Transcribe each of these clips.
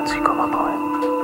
93,9.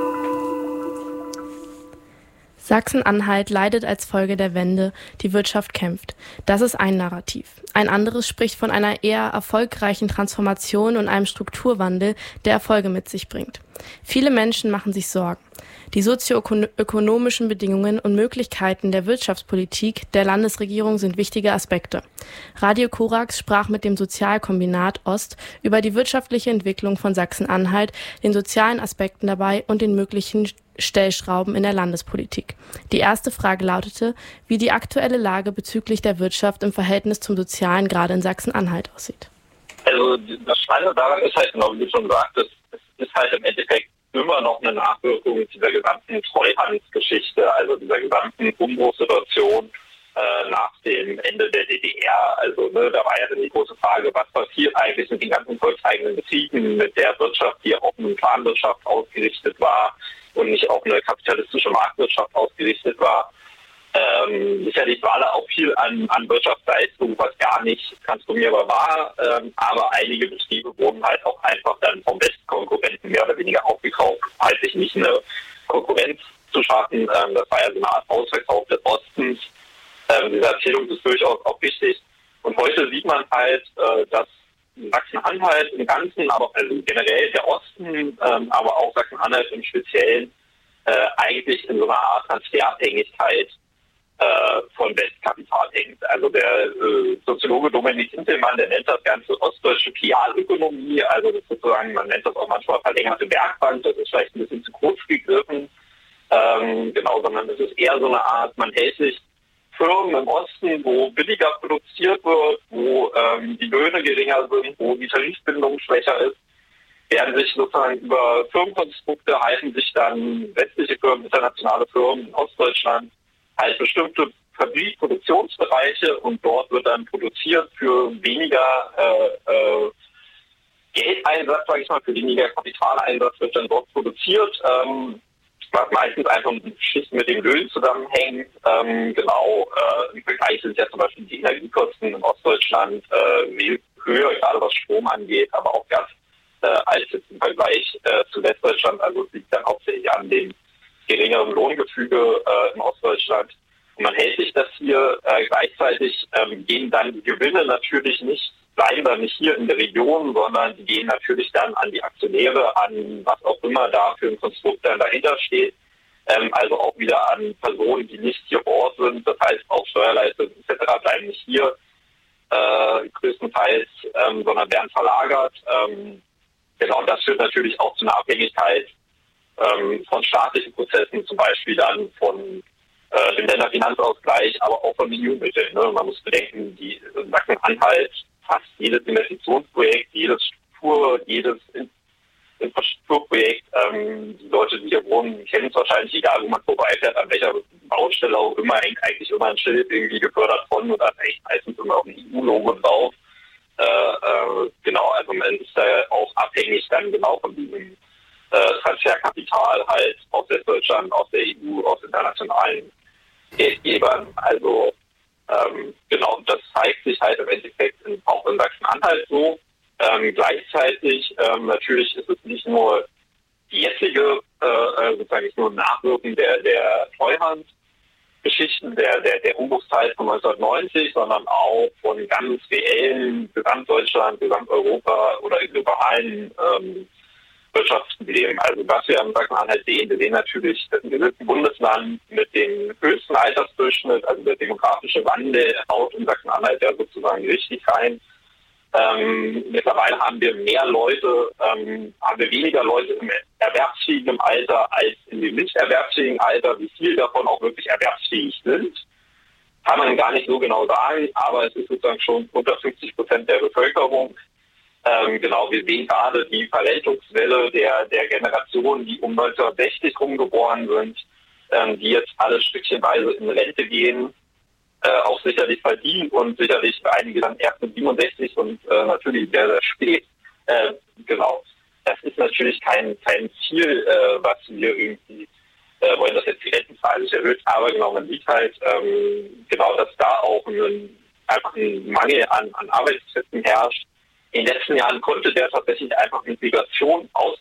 Sachsen-Anhalt leidet als Folge der Wende, die Wirtschaft kämpft. Das ist ein Narrativ. Ein anderes spricht von einer eher erfolgreichen Transformation und einem Strukturwandel, der Erfolge mit sich bringt. Viele Menschen machen sich Sorgen. Die sozioökonomischen Bedingungen und Möglichkeiten der Wirtschaftspolitik der Landesregierung sind wichtige Aspekte. Radio Korax sprach mit dem Sozialkombinat Ost über die wirtschaftliche Entwicklung von Sachsen-Anhalt, den sozialen Aspekten dabei und den möglichen Stellschrauben in der Landespolitik. Die erste Frage lautete, wie die aktuelle Lage bezüglich der Wirtschaft im Verhältnis zum Sozialen gerade in Sachsen-Anhalt aussieht. Also das Spannende daran ist halt, genau wie du schon sagtest, es ist halt im Endeffekt immer noch eine Nachwirkung dieser gesamten Treuhandgeschichte, also dieser gesamten Umbruchssituation nach dem Ende der DDR. Also da war ja dann die große Frage, was passiert eigentlich mit den ganzen volkseigenen Betrieben, mit der Wirtschaft, die auf eine Planwirtschaft ausgerichtet war und nicht auf eine kapitalistische Marktwirtschaft ausgerichtet war. Sicherlich war da auch viel an Wirtschaftsleistung, was gar nicht transformierbar war, aber einige Betriebe wurden halt auch einfach dann vom Westkonkurrenten mehr oder weniger aufgekauft, halt sich nicht eine Konkurrenz zu schaffen. Das war ja so eine Art Ausverkauf des Ostens. Diese Erzählung ist durchaus auch wichtig. Und heute sieht man halt, dass Sachsen-Anhalt im Ganzen, aber also generell der Osten, aber auch Sachsen-Anhalt im Speziellen, eigentlich in so einer Art Transferabhängigkeit von Westkapital hängt. Also der Soziologe Dominik Hintelmann, der nennt das Ganze ostdeutsche Pialökonomie, also das sozusagen, man nennt das auch manchmal verlängerte Werkbank, das ist vielleicht ein bisschen zu kurz gegriffen, sondern es ist eher so eine Art, man hält sich Firmen im Osten, wo billiger produziert wird, wo die Löhne geringer sind, wo die Tarifbindung schwächer ist, werden sich sozusagen über Firmenkonstrukte, halten sich dann westliche Firmen, internationale Firmen in Ostdeutschland halt bestimmte Produktionsbereiche und dort wird dann produziert für weniger Geldeinsatz, sage ich mal, für weniger Kapitaleinsatz wird dann dort produziert, was meistens einfach schlicht mit den Löhnen zusammenhängt. Im Vergleich sind ja zum Beispiel die Energiekosten in Ostdeutschland höher, gerade was Strom angeht, aber auch Gas, als jetzt im Vergleich zu Westdeutschland. Also es liegt dann hauptsächlich an dem geringeren Lohngefüge in Ostdeutschland. Und man hält sich das hier gleichzeitig, gehen dann die Gewinne natürlich nicht, bleiben dann nicht hier in der Region, sondern die gehen natürlich dann an die Aktionäre, an was auch immer da für ein Konstrukt dann dahinter steht. Also auch wieder an Personen, die nicht hier vor Ort sind. Das heißt, auch Steuerleistungen etc. bleiben nicht hier größtenteils, sondern werden verlagert. Und das führt natürlich auch zu einer Abhängigkeit von staatlichen Prozessen, zum Beispiel dann von dem Länderfinanzausgleich, aber auch von EU-Mitteln. Ne? Man muss bedenken, die Sachsen-Anhalt, fast jedes Investitionsprojekt, jedes Infrastrukturprojekt, die Leute, die hier wohnen, kennen es wahrscheinlich, egal wo man vorbeifährt, an welcher Baustelle auch immer, hängt eigentlich immer ein Schild irgendwie gefördert von und da ist echt meistens immer auch ein EU-Logo drauf. Also man ist da auch abhängig dann genau von diesem Transferkapital halt aus Westdeutschland, aus der EU, aus internationalen Geldgebern. Also das zeigt sich halt im Endeffekt auch in Sachsen-Anhalt so. Gleichzeitig natürlich ist es nicht nur die jetzige, sozusagen nicht nur Nachwirken der Treuhandgeschichten der Umbruchszeit von 1990, sondern auch von ganz reellen Gesamtdeutschland, Gesamteuropa oder globalen Wirtschaftsproblemen. Also was wir in Sachsen-Anhalt sehen, wir sehen natürlich, dass wir sind ein Bundesland mit dem höchsten Altersdurchschnitt, also der demografische Wandel haut in Sachsen-Anhalt ja sozusagen richtig rein. Mittlerweile haben wir weniger Leute im erwerbsfähigen Alter als in dem nicht erwerbsfähigen Alter. Wie viel davon auch wirklich erwerbsfähig sind, kann man gar nicht so genau sagen, aber es ist sozusagen schon unter 50% der Bevölkerung. Wir sehen gerade die Verrentungswelle der Generationen, die um 1960 rumgeboren sind, die jetzt alle stückchenweise in Rente gehen, auch sicherlich verdienen und sicherlich für einige dann erst mit 67 und natürlich sehr, sehr spät. Das ist natürlich kein Ziel, was wir irgendwie wollen, dass jetzt die Rentenzahl sich erhöht, aber man sieht halt dass da auch einfach ein Mangel an Arbeitskräften herrscht. In den letzten Jahren konnte der tatsächlich einfach mit Migration ausgeglichen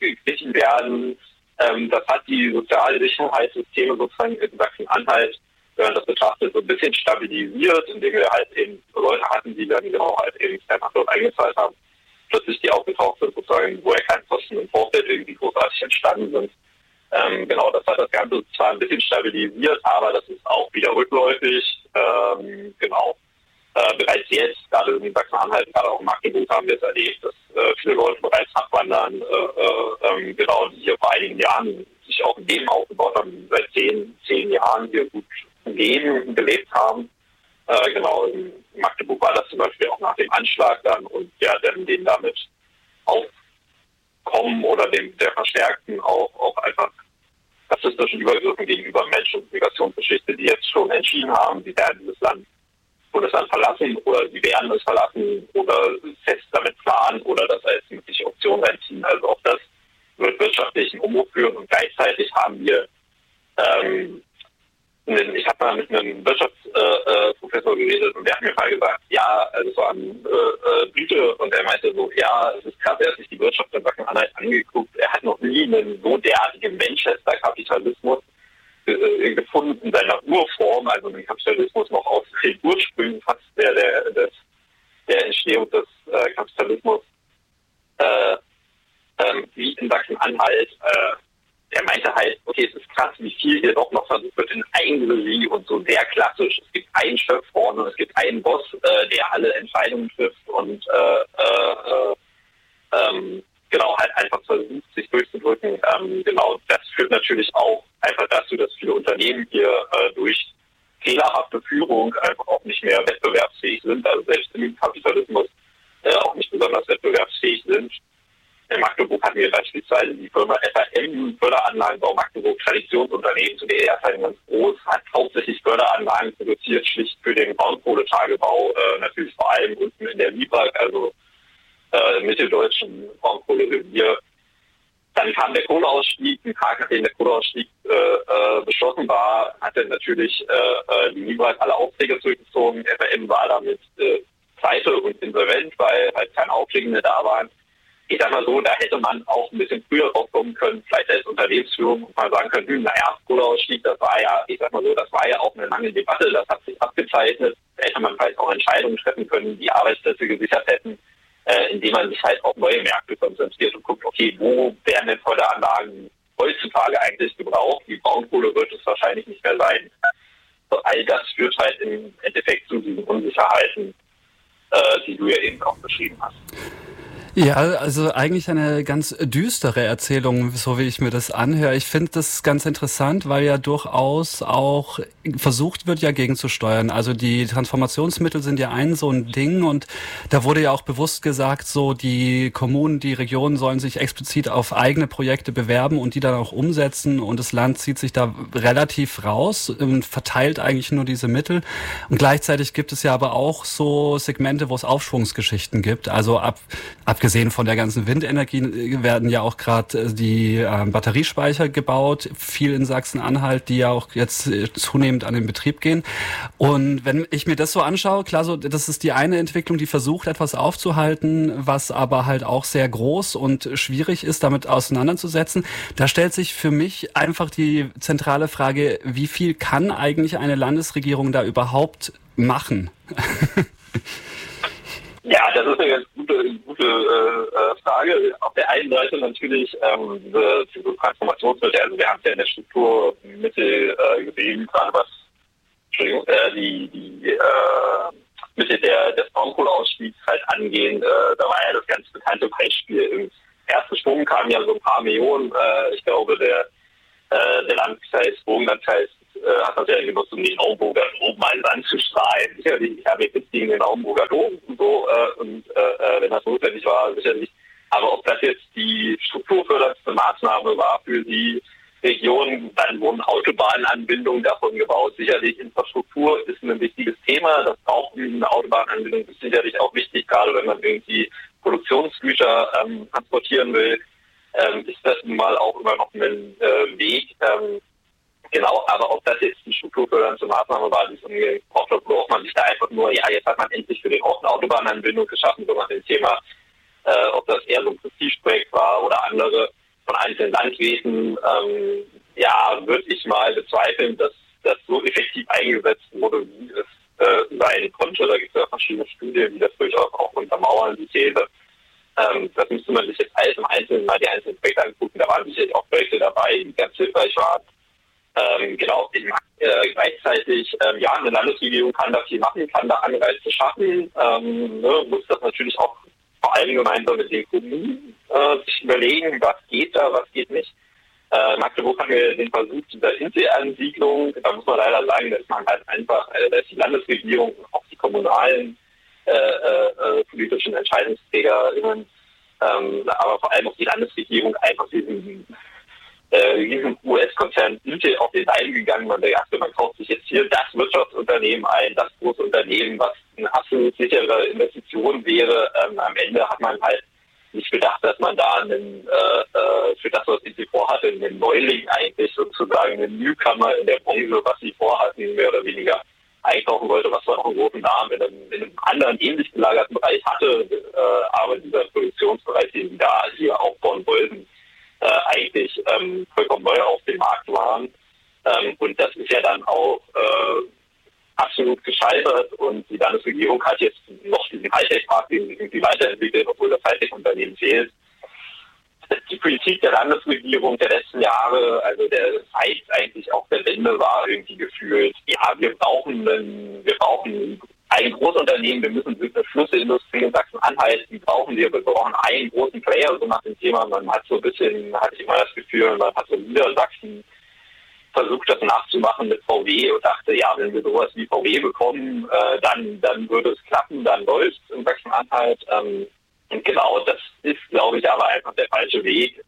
gestrichen werden. Das hat die Sozialsicherheitssysteme sozusagen in Sachsen-Anhalt, wenn man das betrachtet, so ein bisschen stabilisiert, indem wir halt eben Leute hatten, die dann genau halt eben einfach dort eingezahlt haben, plötzlich die aufgetaucht sind, sozusagen, wo keine Kosten im Vorfeld irgendwie großartig entstanden sind. Genau, das hat das Ganze zwar ein bisschen stabilisiert, aber das ist auch wieder rückläufig. Genau. Bereits jetzt, gerade in Sachsen-Anhalt, gerade auch in Magdeburg haben wir es erlebt, dass viele Leute bereits abwandern, genau, die hier vor einigen Jahren sich auch ein Leben aufgebaut haben, seit 10 Jahren hier gut leben, gelebt haben. Genau, in Magdeburg war das zum Beispiel auch nach dem Anschlag dann und ja, dann den damit aufkommen oder der verstärkten auch einfach rassistischen Übergriffen gegenüber Menschen- und Migrationsgeschichte, die jetzt schon entschieden haben, sie werden dieses Bundesland verlassen oder sie werden es verlassen oder fest damit planen oder das als mögliche Option reinziehen. Also auch das wird wirtschaftlichen Umbruch führen und gleichzeitig haben wir, ich habe mal mit einem Wirtschaftsprofessor geredet und der hat mir mal gesagt, ja, also es war ein Brite und er meinte so, ja, es ist krass, er hat sich die Wirtschaft in Sachsen-Anhalt angeguckt, er hat noch nie einen so derartigen Manchester-Kapitalismus gefunden in seiner Urform, also den Kapitalismus noch aus den Ursprüngen fast der Entstehung des Kapitalismus, wie in Sachsen-Anhalt. Er meinte halt, okay, es ist krass, wie viel hier doch noch versucht wird in Eigenregie und so sehr klassisch. Es gibt einen Chef vorne, es gibt einen Boss, der alle Entscheidungen trifft und genau, halt einfach versucht, sich durchzudrücken. Genau, das führt natürlich auch einfach dazu, dass viele Unternehmen hier durch fehlerhafte Führung einfach auch nicht mehr wettbewerbsfähig sind, also selbst im Kapitalismus auch nicht besonders wettbewerbsfähig sind. In Magdeburg hatten wir beispielsweise die Firma FAM, Förderanlagenbau Magdeburg, Traditionsunternehmen, zu der ERZ ganz groß, hat hauptsächlich Förderanlagen produziert, schlicht für den Braunkohletagebau, natürlich vor allem unten in der Wieberg, also im mitteldeutschen Braunkohlerevier. Dann kam der Kohleausstieg, ein Tag nachdem der Kohleausstieg beschlossen war, hatte natürlich die Wieberg alle Aufträge zurückgezogen. FAM war damit pleite und insolvent, weil halt keine Aufträge mehr da waren. Ich sag mal so, da hätte man auch ein bisschen früher rauskommen können, vielleicht als Unternehmensführung und mal sagen können, naja, Kohleausstieg, das war ja, ich sag mal so, das war ja auch eine lange Debatte, das hat sich abgezeichnet. Da hätte man vielleicht auch Entscheidungen treffen können, die Arbeitsplätze gesichert hätten, indem man sich halt auf neue Märkte konzentriert und guckt, okay, wo werden denn Förderanlagen heutzutage eigentlich gebraucht? Die Braunkohle wird es wahrscheinlich nicht mehr sein. So, all das führt halt im Endeffekt zu diesen Unsicherheiten, die du ja eben auch beschrieben hast. Ja, also eigentlich eine ganz düstere Erzählung, so wie ich mir das anhöre. Ich finde das ganz interessant, weil ja durchaus auch versucht wird, ja gegenzusteuern. Also die Transformationsmittel sind ja so ein Ding und da wurde ja auch bewusst gesagt, so die Kommunen, die Regionen sollen sich explizit auf eigene Projekte bewerben und die dann auch umsetzen und das Land zieht sich da relativ raus und verteilt eigentlich nur diese Mittel. Und gleichzeitig gibt es ja aber auch so Segmente, wo es Aufschwungsgeschichten gibt. Also abgesehen von der ganzen Windenergie werden ja auch gerade die Batteriespeicher gebaut, viel in Sachsen-Anhalt, die ja auch jetzt zunehmend an den Betrieb gehen. Und wenn ich mir das so anschaue, klar, so das ist die eine Entwicklung, die versucht, etwas aufzuhalten, was aber halt auch sehr groß und schwierig ist, damit auseinanderzusetzen. Da stellt sich für mich einfach die zentrale Frage, wie viel kann eigentlich eine Landesregierung da überhaupt machen? Ja, das ist eine ganz gute Frage. Auf der einen Seite natürlich diese Transformationsmittel, also wir haben es ja in der Strukturmittel gesehen, gerade was die Mittel des Braunkohleausstiegs halt angehen. Da war ja das ganz bekannte Beispiel. Im ersten Sprung kamen ja so ein paar Millionen. Ich glaube, der Landkreis, Burgenlandkreis, hat das ja genutzt, um den Naumburger Dom mal anzustrahlen. Sicherlich, ich habe jetzt gegen den Naumburger Dom und so, wenn das notwendig war, sicherlich. Aber ob das jetzt die strukturfördernde Maßnahme war für die Region, dann wurden Autobahnanbindungen davon gebaut. Sicherlich, Infrastruktur ist ein wichtiges Thema. Das braucht eine Autobahnanbindung, ist sicherlich auch wichtig, gerade wenn man irgendwie Produktionsgüter transportieren will. Ist das nun mal auch immer noch ein Weg. Genau, aber ob das jetzt die strukturfördernde Maßnahme war, die es umgeht, braucht man sich da einfach nur, ja, jetzt hat man endlich für den Ort eine Autobahnanbindung geschaffen, sondern das Thema, ob das eher so ein Prestigeprojekt war oder andere. Von allen einzelnen Landräten, würde ich mal bezweifeln, dass das so effektiv eingesetzt wurde, wie es sein konnte. Da gibt es ja verschiedene Studien, die das durchaus auch untermauern, die These. Das müsste man sich jetzt alles im Einzelnen mal die einzelnen Projekte angucken. Da waren sicherlich auch Projekte dabei, die ganz hilfreich waren. Gleichzeitig, eine Landesregierung kann da viel machen, kann da Anreize schaffen, muss das natürlich auch vor allem gemeinsam mit den Kommunen sich überlegen, was geht da, was geht nicht. Magdeburg haben wir den Versuch dieser Inselansiedlung. Da muss man leider sagen, dass man halt einfach, da ist die Landesregierung und auch die kommunalen politischen EntscheidungsträgerInnen, aber vor allem auch die Landesregierung einfach diesen US-Konzern Intel auf den Leim gegangen. Man dachte, man kauft sich jetzt hier das Wirtschaftsunternehmen ein, das große Unternehmen, was eine absolut sichere Investition wäre. Am Ende hat man halt nicht bedacht, dass man da für das, was sie vorhatte, einen Neuling eigentlich sozusagen, einen Newcomer in der Branche, was sie vorhatten, mehr oder weniger einkaufen wollte, was man auch einen großen Namen in einem anderen ähnlich gelagerten Bereich hatte, aber dieser Produktionsbereich, den sie da hier aufbauen wollten, eigentlich vollkommen neu auf dem Markt waren. Und das ist ja dann auch absolut gescheitert und die Landesregierung hat jetzt noch diesen Hightech-Park irgendwie weiterentwickelt, obwohl das Hightech-Unternehmen fehlt. Die Politik der Landesregierung der letzten Jahre, also der Zeit eigentlich auch der Wende, war irgendwie gefühlt, wir brauchen ein Großunternehmen, wir müssen eine Schlüsselindustrie in Sachsen-Anhalt, wir brauchen einen großen Player, so nach dem Thema. Man hat hatte ich immer das Gefühl, man hat so Niedersachsen versucht, das nachzumachen mit VW und dachte, wenn wir sowas wie VW bekommen, dann würde es klappen, dann läuft es in Sachsen-Anhalt. Und genau, das ist, glaube ich, aber einfach der falsche Weg.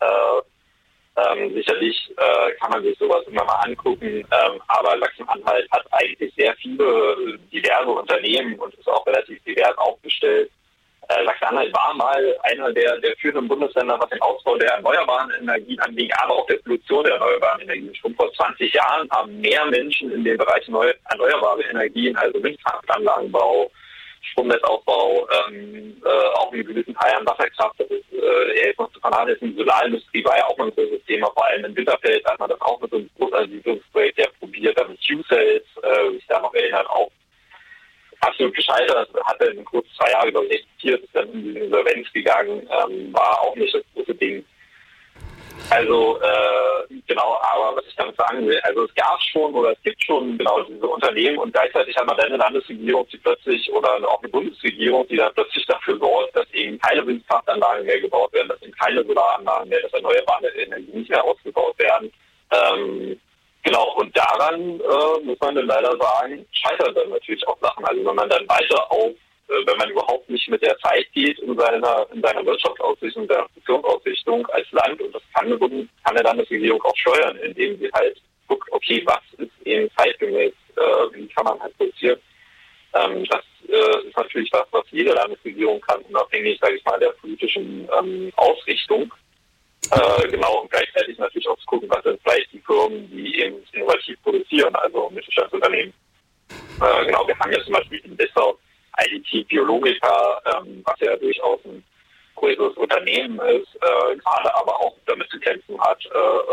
Sicherlich kann man sich sowas immer mal angucken, aber Sachsen-Anhalt hat eigentlich sehr viele diverse Unternehmen und ist auch relativ divers aufgestellt. Sachsen-Anhalt war mal einer der führenden Bundesländer, was den Ausbau der erneuerbaren Energien angeht, aber auch der Produktion der erneuerbaren Energien. Schon vor 20 Jahren haben mehr Menschen in dem Bereich erneuerbare Energien, also Windkraftanlagenbau, Stromnetzaufbau, auch in gewissen Teilen Wasserkraft, das ist jetzt noch zu vernachlässigen. Die Solarindustrie war ja auch mal ein großes Thema, vor allem in Bitterfeld hat man das auch mit so einem Großansiedlungsprojekt probiert, damit Q-Cells, sich da noch erinnert, auch absolut gescheitert. Hat dann kurz 2 Jahre existiert, ist dann in die Insolvenz gegangen, war auch nicht das große Ding. Also, aber was ich damit sagen will, also es gibt schon genau diese Unternehmen und gleichzeitig hat man dann eine Landesregierung, die plötzlich, oder auch eine Bundesregierung, die dann plötzlich dafür sorgt, dass eben keine Windkraftanlagen mehr gebaut werden, dass eben keine Solaranlagen mehr, dass erneuerbare Energien nicht mehr ausgebaut werden. Und daran muss man dann leider sagen, scheitern dann natürlich auch Sachen. Also wenn man dann wenn man überhaupt nicht mit der Zeit geht in seiner Wirtschaftsausrichtung, in seiner Funktionsausrichtung als Land, und das kann eine Landesregierung auch steuern, indem sie halt guckt, okay, was ist eben zeitgemäß, wie kann man halt produzieren. Das ist natürlich was jede Landesregierung kann, unabhängig, sage ich mal, der politischen Ausrichtung. Und gleichzeitig natürlich auch zu gucken, was sind vielleicht die Firmen, die eben innovativ produzieren, also Mittelstandsunternehmen. Wir haben ja zum Beispiel in Dessau IDT Biologica, was ja durchaus ein größeres Unternehmen ist, gerade aber auch damit zu kämpfen hat,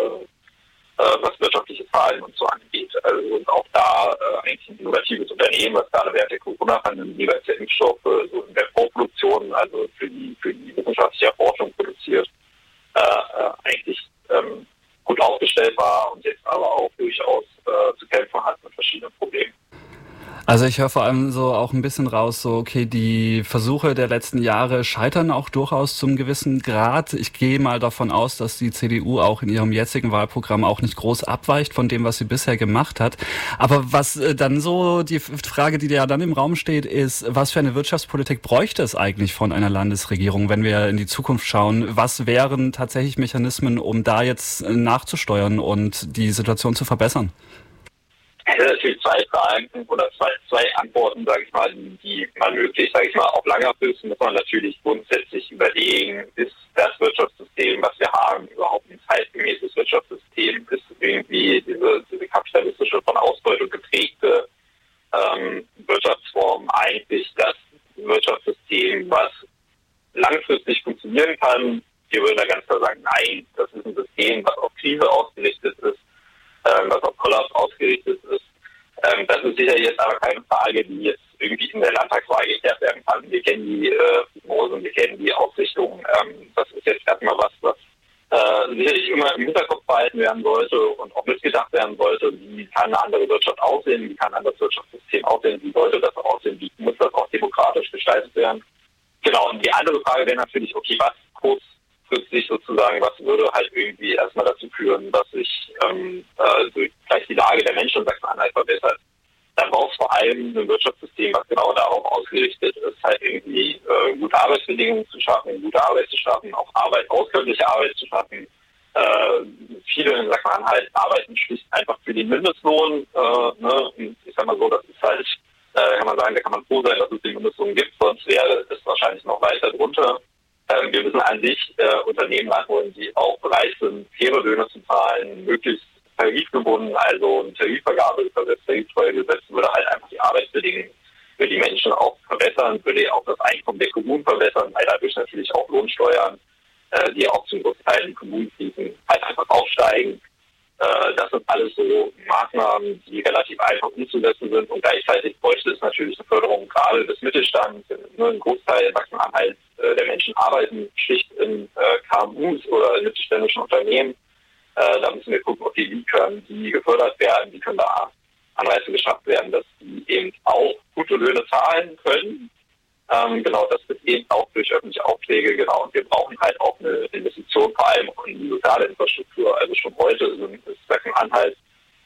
was wirtschaftliches Verhalten und so angeht. Also und auch da eigentlich ein innovatives Unternehmen, was gerade während der Corona-Pandemie jeweils der Impfstoffe so in der Vorproduktion, also für die wissenschaftliche Erforschung produziert, eigentlich gut aufgestellt war und jetzt aber auch durchaus zu kämpfen hat mit verschiedenen Problemen. Also ich höre vor allem so auch ein bisschen raus, so okay, die Versuche der letzten Jahre scheitern auch durchaus zum gewissen Grad. Ich gehe mal davon aus, dass die CDU auch in ihrem jetzigen Wahlprogramm auch nicht groß abweicht von dem, was sie bisher gemacht hat. Aber was dann so die Frage, die ja dann im Raum steht, ist, was für eine Wirtschaftspolitik bräuchte es eigentlich von einer Landesregierung, wenn wir in die Zukunft schauen? Was wären tatsächlich Mechanismen, um da jetzt nachzusteuern und die Situation zu verbessern? Es sind natürlich 2 Fragen oder zwei Antworten, sage ich mal, die man möglich, sage ich mal, auf langer Frist muss man natürlich grundsätzlich überlegen, ist das Wirtschaftssystem, was wir haben, überhaupt ein zeitgemäßes Wirtschaftssystem, ist irgendwie diese kapitalistische, von Ausbeutung geprägte Wirtschaftsform eigentlich das Wirtschaftssystem, was langfristig funktionieren kann. Wir würden da ganz klar sagen, nein, das ist ein System, System, was auf Krise ausgerichtet ist, was auf Kollaps ausgerichtet ist. Das ist sicher jetzt aber keine Frage, die jetzt irgendwie in der Landtagswahl geklärt werden kann. Wir kennen die Prognosen, wir kennen die Ausrichtung. Das ist jetzt erstmal was sicherlich immer im Hinterkopf behalten werden sollte und auch mitgedacht werden sollte. Wie kann eine andere Wirtschaft aussehen? Wie kann ein anderes Wirtschaftssystem aussehen? Wie sollte das aussehen? Wie muss das auch demokratisch gestaltet werden? Genau, und die andere Frage wäre natürlich, okay, was kurzfristig sozusagen, was würde halt irgendwie erstmal dazu führen, dass sich vielleicht die Lage der Menschen in Sachsen-Anhalt verbessert. Dann braucht es vor allem ein Wirtschaftssystem, was genau darauf ausgerichtet ist, halt irgendwie gute Arbeitsbedingungen zu schaffen, gute Arbeit zu schaffen, auch auskömmliche Arbeit zu schaffen. Viele in Sachsen-Anhalt arbeiten schlicht einfach für den Mindestlohn. Und ich sag mal so, das ist halt, kann man sagen, da kann man froh sein, dass es den Mindestlohn gibt, sonst wäre es wahrscheinlich noch weiter drunter. Wir müssen an sich Unternehmen ranholen, die auch bereit sind, faire Löhne zu zahlen, möglichst tarifgebunden, also eine Tarifvergabe gesetzt, Tariftreue gesetzt, würde halt einfach die Arbeitsbedingungen für die Menschen auch verbessern, würde auch das Einkommen der Kommunen verbessern, weil dadurch natürlich auch Lohnsteuern, die auch zum Großteil in Kommunen fließen, halt einfach aufsteigen. Das sind alles so Maßnahmen, die relativ einfach umzusetzen sind und gleichzeitig bräuchte es natürlich eine Förderung gerade des Mittelstands. Ein Großteil in Sachsen-Anhalt der Menschen arbeiten schlicht in KMUs oder in mittelständischen Unternehmen. Da müssen wir gucken, okay, wie können die gefördert werden, wie können da Anreize geschafft werden, dass die eben auch gute Löhne zahlen können. Genau, das ist eben auch durch öffentliche Aufträge, genau. Und wir brauchen halt auch eine Investition, vor allem auch in die soziale Infrastruktur. Also schon heute ist Sachsen-Anhalt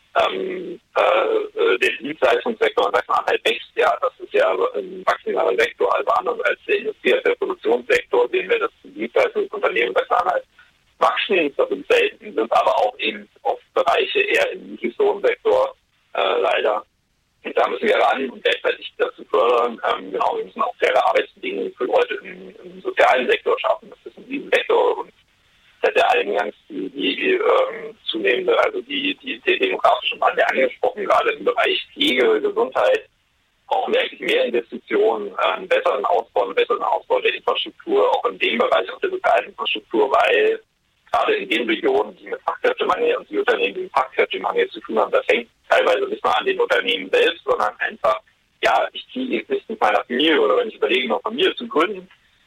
der Dienstleistungssektor in Sachsen-Anhalt wächst ja. Das ist ja ein wachsender Sektor, also anders als der Industrie, als der Produktionssektor, sehen wir, dass die Dienstleistungsunternehmen in Sachsen-Anhalt wachsen. Das sind selten, sind aber auch eben oft Bereiche eher im Niedriglohnsektor, leider. Und da müssen wir ran und gleichzeitig dazu fördern. Genau, wir müssen auch faire Arbeitsbedingungen für Leute im sozialen Sektor schaffen. Das ist in diesem Sektor und das hat ja eingangs die zunehmende, also die demografische Wandel angesprochen, gerade im Bereich Pflege, Gesundheit, brauchen wir eigentlich mehr Investitionen, einen besseren Ausbau der Infrastruktur, auch in dem Bereich, auch der sozialen Infrastruktur, weil gerade in den Regionen, die mit Fachkräftemangel und die Unternehmen, die mit Fachkräftemangel zu tun haben, das hängt teilweise nicht mal an den Unternehmen selbst, sondern einfach, ja, ich ziehe jetzt nicht mit meiner Familie oder wenn ich überlege, eine Familie zu gründen,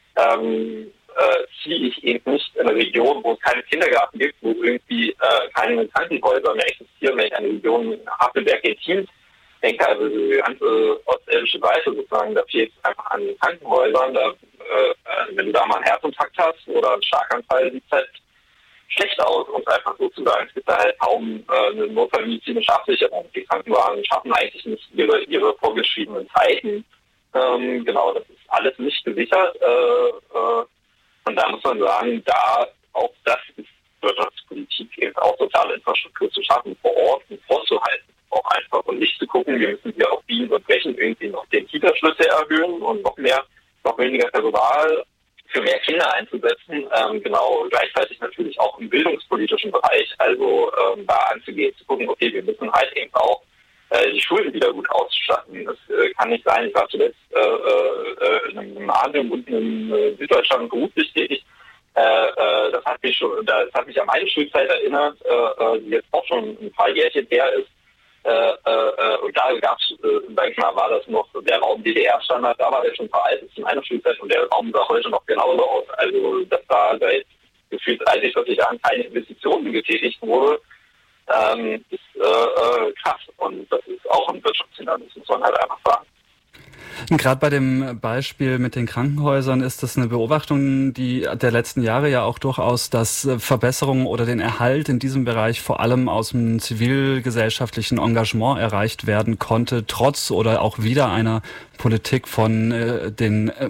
ziehe ich eben nicht in eine Region, wo es keine Kindergarten gibt, wo irgendwie keine Krankenhäuser mehr existieren, wenn ich an die Region Havelberg-Gentin denke, also die ganze ostelbische Seite sozusagen, da fehlt es einfach an den Krankenhäusern, wenn du da mal einen Herzinfarkt hast oder einen Schlaganfall, sieht es halt schlecht aus, um es einfach so zu sagen. Es gibt da halt kaum eine notfallmedizinische Absicherung. Die Krankenwagen schaffen eigentlich nicht ihre vorgeschriebenen Zeiten. Genau, das ist alles nicht gesichert. Und da muss man sagen, auch das ist Wirtschaftspolitik, eben auch soziale Infrastruktur zu schaffen vor Ort und vorzuhalten. Auch einfach und nicht zu gucken, wir müssen hier auf Biegen und Brechen irgendwie noch den Kitaschlüsse erhöhen und noch weniger Personal für mehr Kinder einzusetzen, genau, gleichzeitig natürlich auch im bildungspolitischen Bereich, also da anzugehen, zu gucken, okay, wir müssen halt eben auch die Schulen wieder gut ausstatten. Das kann nicht sein. Ich war zuletzt in einem Gymnasium unten in Süddeutschland beruflich tätig. Das hat mich an meine Schulzeit erinnert, die jetzt auch schon ein paar Jährchen her ist. Und da gab's, sag ich mal, war das noch der Raum DDR-Standard, da war der schon veraltet zu meiner Schulzeit und der Raum sah heute noch genauso aus. Also, dass da seit gefühlt 30, 40 Jahren keine Investitionen getätigt wurde, ist krass. Und das ist auch ein Wirtschaftshindernis, muss man halt einfach sagen. Gerade bei dem Beispiel mit den Krankenhäusern ist das eine Beobachtung, die der letzten Jahre ja auch durchaus, dass Verbesserungen oder den Erhalt in diesem Bereich vor allem aus dem zivilgesellschaftlichen Engagement erreicht werden konnte, trotz oder auch wieder einer Politik von den